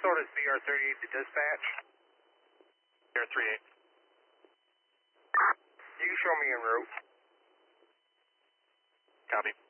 Minnesota is VR38 to dispatch. VR38. You can show me en route. Copy.